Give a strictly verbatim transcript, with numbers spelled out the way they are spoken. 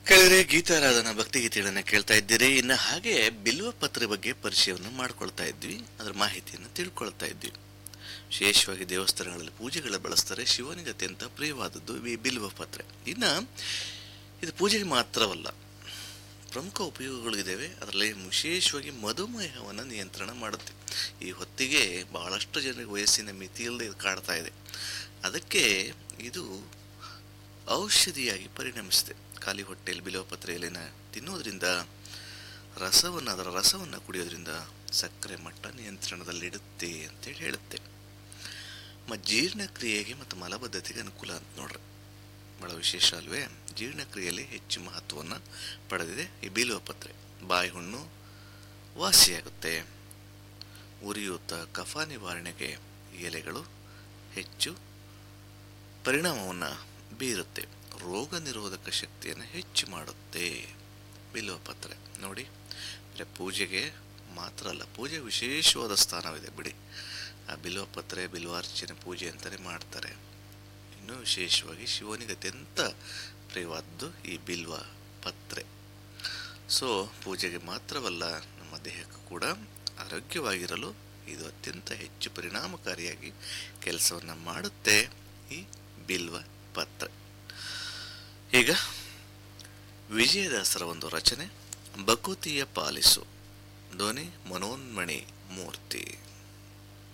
ಕೆಳಗಡೆ ಗೀತಾರಾಧನಾ ಭಕ್ತಿಗೀತೆಗಳನ್ನ ಕೇಳ್ತಾ ಇದ್ದೀರಿ. ಇನ್ನು ಹಾಗೆ ಬಿಲ್ವ ಪತ್ರೆ ಬಗ್ಗೆ ಪರಿಚಯವನ್ನು ಮಾಡ್ಕೊಳ್ತಾ ಇದ್ವಿ, ಅದರ ಮಾಹಿತಿಯನ್ನು ತಿಳ್ಕೊಳ್ತಾ ಇದ್ವಿ. ವಿಶೇಷವಾಗಿ ದೇವಸ್ಥಾನಗಳಲ್ಲಿ ಪೂಜೆಗಳ ಬಳಸ್ತಾರೆ. ಶಿವನಿಗೆ ಅತ್ಯಂತ ಪ್ರಿಯವಾದದ್ದು ಈ ಬಿಲ್ವ ಪತ್ರೆ. ಇನ್ನು ಇದು ಪೂಜೆಗೆ ಮಾತ್ರವಲ್ಲ, ಪ್ರಮುಖ ಉಪಯೋಗಗಳು ಇದ್ದಾವೆ. ಅದರಲ್ಲಿ ವಿಶೇಷವಾಗಿ ಮಧುಮೇಹವನ್ನು ನಿಯಂತ್ರಣ ಮಾಡುತ್ತೆ. ಈ ಹೊತ್ತಿಗೆ ಬಹಳಷ್ಟು ಜನರಿಗೆ ವಯಸ್ಸಿನ ಮಿತಿ ಇಲ್ಲದೆ ಇದು ಕಾಡ್ತಾ ಇದೆ. ಅದಕ್ಕೆ ಇದು ಔಷಧಿಯಾಗಿ ಪರಿಣಮಿಸಿದೆ. ಖಾಲಿ ಹೊಟ್ಟೆಯಲ್ಲಿ ಬಿಲ್ವ ಪತ್ರೆ ಎಲೆನ ತಿನ್ನೋದ್ರಿಂದ, ರಸವನ್ನು ಅದರ ರಸವನ್ನು ಕುಡಿಯೋದ್ರಿಂದ ಸಕ್ಕರೆ ಮಟ್ಟ ನಿಯಂತ್ರಣದಲ್ಲಿಡುತ್ತೆ ಅಂತೇಳಿ ಹೇಳುತ್ತೆ. ಮತ್ತು ಜೀರ್ಣಕ್ರಿಯೆಗೆ ಮತ್ತು ಮಲಬದ್ಧತೆಗೆ ಅನುಕೂಲ ಅಂತ ನೋಡ್ರಿ, ಭಾಳ ವಿಶೇಷ ಅಲ್ವೇ. ಜೀರ್ಣಕ್ರಿಯೆಯಲ್ಲಿ ಹೆಚ್ಚು ಮಹತ್ವವನ್ನು ಪಡೆದಿದೆ ಈ ಬಿಲ್ವ ಪತ್ರೆ. ಬಾಯಿ ಹುಣ್ಣು ವಾಸಿಯಾಗುತ್ತೆ. ಉರಿಯೂತ, ಕಫ ನಿವಾರಣೆಗೆ ಈ ಎಲೆಗಳು ಹೆಚ್ಚು ಪರಿಣಾಮವನ್ನು ಬೀರುತ್ತೆ. ರೋಗ ನಿರೋಧಕ ಶಕ್ತಿಯನ್ನು ಹೆಚ್ಚು ಮಾಡುತ್ತೆ ಬಿಲ್ವ ಪತ್ರೆ. ನೋಡಿ, ಪೂಜೆಗೆ ಮಾತ್ರ ಅಲ್ಲ, ಪೂಜೆ ವಿಶೇಷವಾದ ಸ್ಥಾನವಿದೆ ಬಿಡಿ. ಆ ಬಿಲ್ವ ಪತ್ರೆ ಬಿಲ್ವಾರ್ಚನೆ ಪೂಜೆ ಅಂತಲೇ ಮಾಡ್ತಾರೆ. ಇನ್ನೂ ವಿಶೇಷವಾಗಿ ಶಿವನಿಗೆ ಅತ್ಯಂತ ಪ್ರಿಯವಾದದ್ದು ಈ ಬಿಲ್ವ ಪತ್ರೆ. ಸೊ ಪೂಜೆಗೆ ಮಾತ್ರವಲ್ಲ, ನಮ್ಮ ದೇಹಕ್ಕೂ ಕೂಡ ಆರೋಗ್ಯವಾಗಿರಲು ಇದು ಅತ್ಯಂತ ಹೆಚ್ಚು ಪರಿಣಾಮಕಾರಿಯಾಗಿ ಕೆಲಸವನ್ನು ಮಾಡುತ್ತೆ ಈ ಬಿಲ್ವ ಪತ್ರೆ. ಈಗ ವಿಜಯದಾಸರ ಒಂದು ರಚನೆ, ಬಕುತಿಯ ಪಾಲಿಸು, ಧ್ವನಿ ಮನೋನ್ಮಣಿ ಮೂರ್ತಿ.